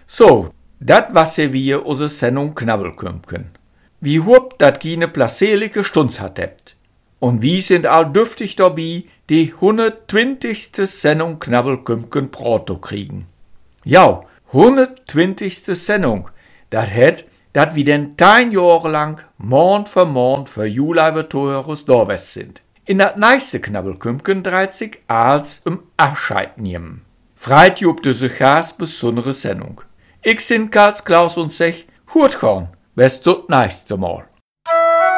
So, dat was ja wir unsere Sendung Knabbelkümpken. Wie hupt dat gine placeerlijke Stunds hat hebt. Und wie sind all dürftig dabei, die 120. Sendung Knabbelkümpken Proto kriegen. Ja, 120. Sendung, dat wie denn 10 Jahre lang, Mond für Juleiverteuerus Dorwest sind. In dat nächste Knabbelkümpken dreht sich als Abscheid nehmen. Freit jubt diese ganz besondere Sendung. Ich bin Karls Klaus und sech, hurt gaan, bis tot nächste Mal.